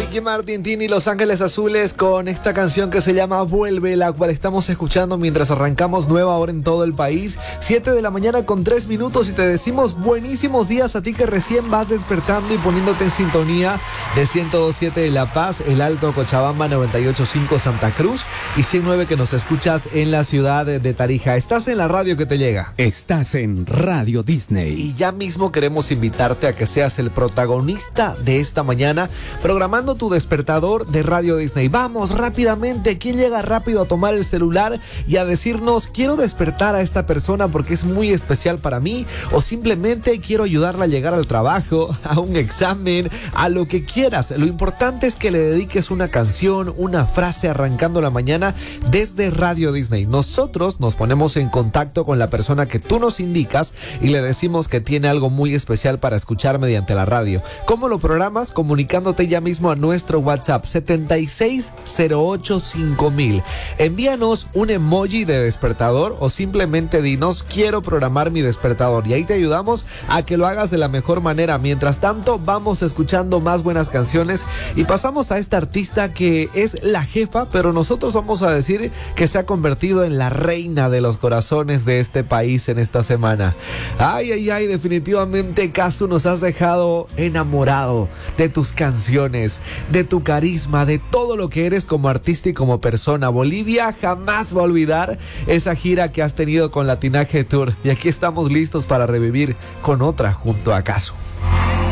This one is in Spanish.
Ricky Martin, Tini, Los Ángeles Azules con esta canción que se llama Vuelve, la cual estamos escuchando mientras arrancamos nueva hora en todo el país. 7 de la mañana con 3 minutos y te decimos buenísimos días a ti que recién vas despertando y poniéndote en sintonía de 102.7 de La Paz, El Alto, Cochabamba, 98.5 Santa Cruz y 109 que nos escuchas en la ciudad de Tarija. Estás en la radio que te llega. Estás en Radio Disney. Y ya mismo queremos invitarte a que seas el protagonista de esta mañana, programando tu despertador de Radio Disney. Vamos rápidamente, ¿quién llega rápido a tomar el celular y a decirnos quiero despertar a esta persona porque es muy especial para mí, o simplemente quiero ayudarla a llegar al trabajo, a un examen, a lo que quieras? Lo importante es que le dediques una canción, una frase arrancando la mañana desde Radio Disney. Nosotros nos ponemos en contacto con la persona que tú nos indicas y le decimos que tiene algo muy especial para escuchar mediante la radio. ¿Cómo lo programas? Comunicándote ya mismo a nuestro WhatsApp 76085000. Envíanos un emoji de despertador o simplemente dinos quiero programar mi despertador y ahí te ayudamos a que lo hagas de la mejor manera. Mientras tanto vamos escuchando más buenas canciones y pasamos a esta artista que es la jefa, pero nosotros vamos a decir que se ha convertido en la reina de los corazones de este país en esta semana. Ay, definitivamente Casu, nos has dejado enamorado de tus canciones, de tu carisma, de todo lo que eres como artista y como persona. Bolivia jamás va a olvidar esa gira que has tenido con Latinaje Tour y aquí estamos listos para revivir con otra junto a Casu.